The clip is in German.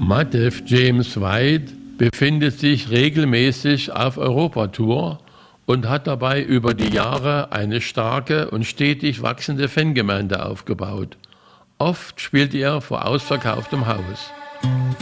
Madev James White befindet sich regelmäßig auf Europatour und hat dabei über die Jahre eine starke und stetig wachsende Fangemeinde aufgebaut. Oft spielt er vor ausverkauftem Haus.